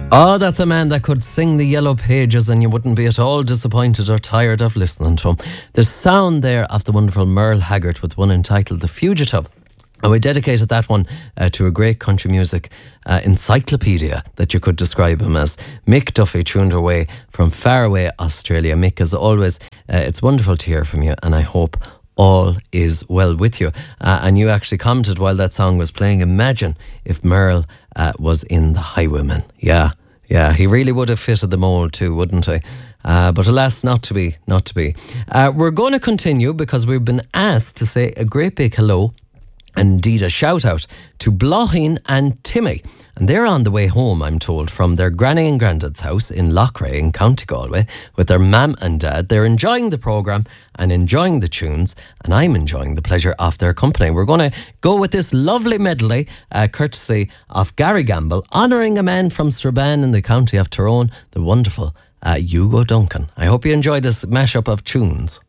Oh, that's a man that could sing the Yellow Pages and you wouldn't be at all disappointed or tired of listening to him. The sound there of the wonderful Merle Haggard with one entitled The Fugitive. And we dedicated that one to a great country music encyclopedia that you could describe him as. Mick Duffy tuned away from faraway Australia. Mick, as always, it's wonderful to hear from you, and I hope all is well with you. And you actually commented while that song was playing, imagine if Merle was in The Highwaymen. Yeah, he really would have fitted the mould too, wouldn't he? But alas, not to be. We're going to continue because we've been asked to say a great big hello and indeed a shout out to Blochin and Timmy. And they're on the way home, I'm told, from their granny and granddad's house in Loughrea in County Galway with their mam and dad. They're enjoying the programme and enjoying the tunes, and I'm enjoying the pleasure of their company. We're going to go with this lovely medley, courtesy of Gary Gamble, honouring a man from Strabane in the county of Tyrone, the wonderful Hugo Duncan. I hope you enjoy this mashup of tunes.